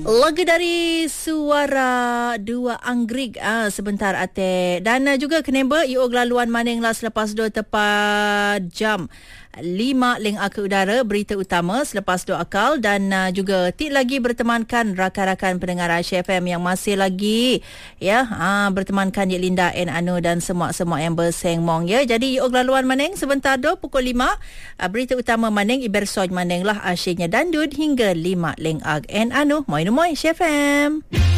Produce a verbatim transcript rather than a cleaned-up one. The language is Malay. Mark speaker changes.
Speaker 1: Lagu dari Suara Dua Anggerik ah, sebentar ate. Dan uh, juga kenapa I O laluan maning lah selepas dua tepat jam lima leng ke udara berita utama selepas dua akal. Dan uh, juga tik lagi bertemankan rakan-rakan pendengar Aisyah F M yang masih lagi ya ah, bertemankan Cik Linda and Anu dan semua-semua yang bersengmong ya. Jadi I O laluan maning sebentar do pukul lima uh, berita utama maning Ibersoj maning lah asyiknya dandut hingga lima leng ag and Anu. Moi Moi Aisyah F M.